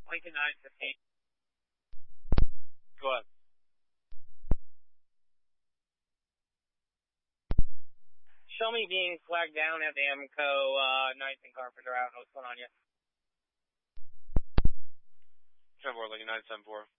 Lincoln 915. Go ahead. Show me being flagged down at the AMCO 9th and Carpenter out. What's going on yet? 10-4, Lincoln 974.